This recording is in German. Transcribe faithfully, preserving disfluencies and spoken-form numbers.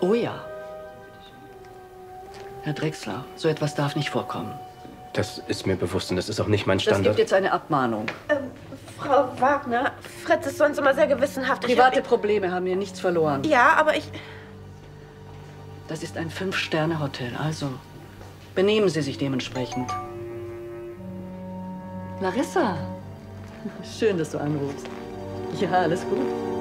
Oh ja. Herr Drechsler, so etwas darf nicht vorkommen. Das ist mir bewusst und das ist auch nicht mein Das Standard. gibt jetzt eine Abmahnung. Ähm, Frau Wagner, Fritz ist sonst immer sehr gewissenhaft. Private Ich hab... Probleme haben hier nichts verloren. Ja, aber ich... Das ist ein Fünf-Sterne-Hotel, also benehmen Sie sich dementsprechend. Larissa, schön, dass du anrufst. Ja, alles gut.